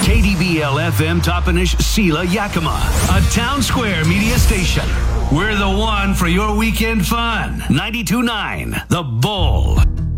KDBL FM Toppenish Sela Yakima, a Town Square media station. We're the one for your weekend fun. 92.9 The Bull.